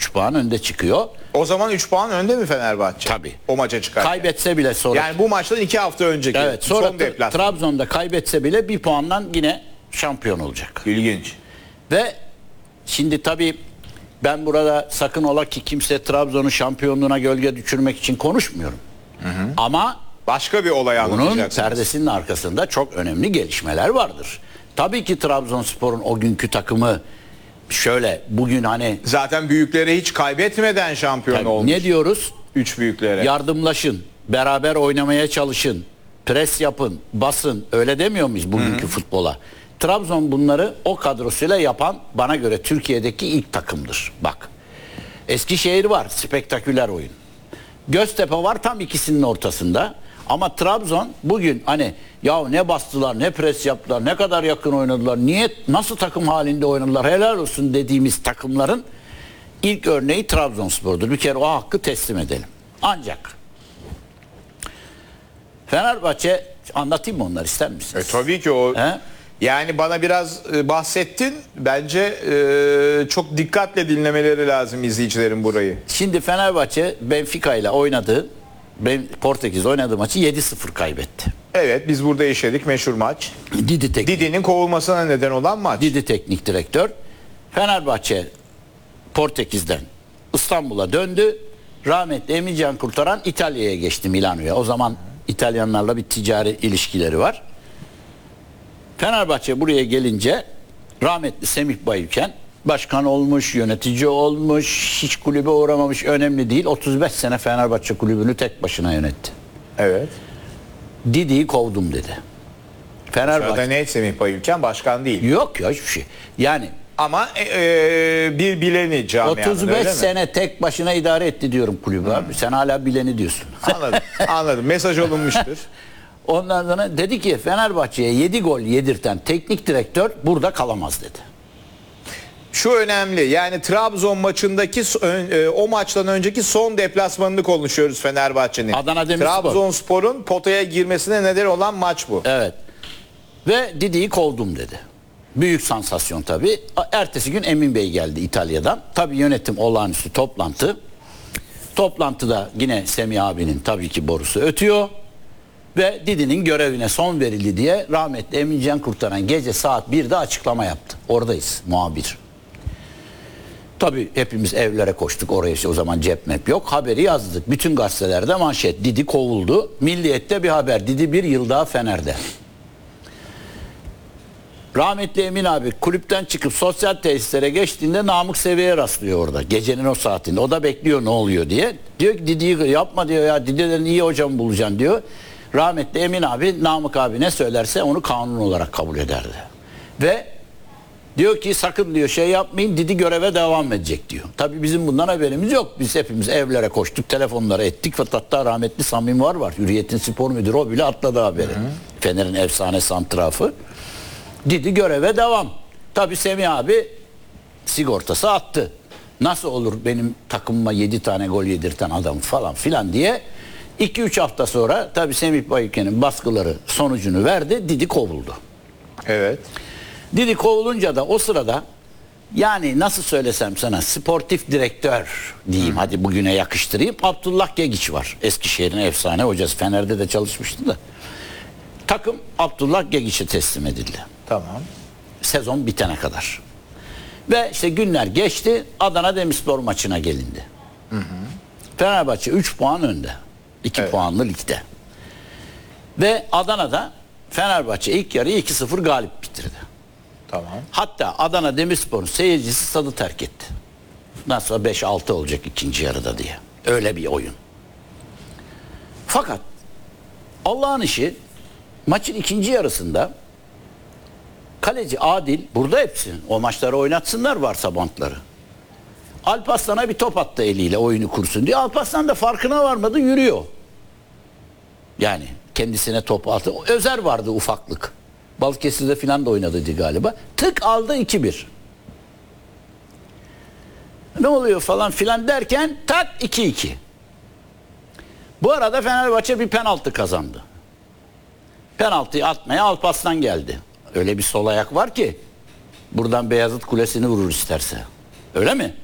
3 puan önde çıkıyor. O zaman 3 puan önde mi Fenerbahçe? Tabii. O maça çıkarken. Kaybetse bile sonra. Yani bu maçtan 2 hafta önceki Evet, sonra son deplasman. Trabzon'da kaybetse bile bir puandan yine şampiyon olacak. İlginç. Ve şimdi tabii ben burada sakın ola ki kimse Trabzon'un şampiyonluğuna gölge düşürmek için konuşmuyorum. Ama Başka bir olay bunun anlatacaksınız. perdesinin arkasında çok önemli gelişmeler vardır. Tabii ki Trabzonspor'un o günkü takımı şöyle bugün hani Zaten büyüklere hiç kaybetmeden şampiyon olmuş. ne diyoruz? 3 büyüklere. Yardımlaşın, beraber oynamaya çalışın, pres yapın, basın. Öyle demiyor muyuz bugünkü futbola? Trabzon bunları o kadrosuyla yapan bana göre Türkiye'deki ilk takımdır. Bak. Eskişehir var, spektaküler oyun. Göztepe var tam ikisinin ortasında. Ama Trabzon bugün hani ya ne bastılar, ne pres yaptılar, ne kadar yakın oynadılar, niye nasıl takım halinde oynadılar, helal olsun dediğimiz takımların ilk örneği Trabzonspor'dur. Bir kere o hakkı teslim edelim. Ancak Fenerbahçe, anlatayım mı onları, ister misiniz? Tabii ki o. He? Yani bana biraz bahsettin. Bence çok dikkatle dinlemeleri lazım izleyicilerin burayı. Şimdi Fenerbahçe Benfica ile oynadığı, Portekiz oynadığı maçı 7-0 kaybetti. Evet, biz burada işledik meşhur maç. Didi'nin kovulmasına neden olan maç. Didi teknik direktör. Fenerbahçe Portekiz'den İstanbul'a döndü. Rahmetli Emircan Kurtaran İtalya'ya geçti, Milano'ya. O zaman İtalyanlarla bir ticari ilişkileri var. Fenerbahçe buraya gelince rahmetli Semih Bayüken başkan olmuş, yönetici olmuş, hiç kulübe uğramamış, önemli değil. 35 sene Fenerbahçe kulübünü tek başına yönetti. Evet. Didi'yi kovdum dedi. Sırada ne Semih Bayülken başkan değil. Yok ya hiçbir şey. Yani Ama bir bileni camianın, 35 sene tek başına idare etti diyorum kulübü abi. Sen hala bileni diyorsun. Anladım. Anladım. Mesaj alınmıştır. Ondan sonra dedi ki Fenerbahçe'ye 7 gol yedirten teknik direktör burada kalamaz dedi. Şu önemli. Yani Trabzon maçındaki o maçtan önceki son deplasmanını konuşuyoruz Fenerbahçe'nin. Adana Demirspor. Trabzonspor'un potaya girmesine neden olan maç bu. Evet. Ve Didi'yi kovdum dedi. Büyük sansasyon tabii. Ertesi gün Emin Bey geldi İtalya'dan. Tabii yönetim olağanüstü toplantı. Toplantıda yine Semih abinin tabii ki borusu ötüyor. Ve Didi'nin görevine son verildi diye rahmetli Emircan Kurtaran gece saat 1'de açıklama yaptı. Oradayız muhabir. Tabii hepimiz evlere koştuk, oraya o zaman cep map yok. Haberi yazdık. Bütün gazetelerde manşet. Didi kovuldu. Milliyet'te bir haber. Didi bir yıl daha Fener'de. Rahmetli Emin abi kulüpten çıkıp sosyal tesislere geçtiğinde Namık Sevi'ye rastlıyor orada. Gecenin o saatinde. O da bekliyor ne oluyor diye. Diyor ki Didi'yi yapma diyor ya. Didi'den iyi hocam bulacaksın diyor. Rahmetli Emin abi Namık abi ne söylerse onu kanun olarak kabul ederdi. Ve diyor ki sakın diyor şey yapmayın, Didi göreve devam edecek diyor. Tabii bizim bundan haberimiz yok. Biz hepimiz evlere koştuk, telefonlara ettik. Hatta rahmetli Samim var. Hürriyet'in spor müdürü, o bile atladı haberi. Fener'in efsane santrafı. Didi göreve devam. Tabii Semih abi sigortası attı. Nasıl olur benim takımıma 7 tane gol yedirten adam falan filan diye 2-3 hafta sonra tabii Semih Bayüken'in baskıları sonucunu verdi. Didi kovuldu. Evet. Didi kovulunca da o sırada yani nasıl söylesem sana sportif direktör diyeyim, hadi bugüne yakıştırayım, Abdullah Gegiç var. Eskişehir'in efsane hocası. Fener'de de çalışmıştı da. Takım Abdullah Gegiç'e teslim edildi. Tamam. Sezon bitene kadar. Ve işte günler geçti. Adana Demirspor maçına gelindi. Fenerbahçe 3 puan önde. 2 puanlı ligde. Ve Adana'da Fenerbahçe ilk yarıyı 2-0 galip bitirdi. Tamam. Hatta Adana Demirspor'un seyircisi stadı terk etti. Nasıl 5-6 olacak ikinci yarıda diye. Öyle bir oyun. Fakat Allah'ın işi maçın ikinci yarısında kaleci Adil, burada hepsi o maçları oynatsınlar varsa bantları. Alparslan'a bir top attı eliyle oyunu kursun diye. Alparslan da farkına varmadı, yürüyor. Yani kendisine top attı. Özer vardı, ufaklık. Balıkesir'de filan da oynadı galiba. Tık aldı 2-1. Ne oluyor falan filan derken tak 2-2. Bu arada Fenerbahçe bir penaltı kazandı. Penaltıyı atmaya Alparslan geldi. Öyle bir sol ayak var ki buradan Beyazıt Kulesi'ni vurur isterse. Öyle mi?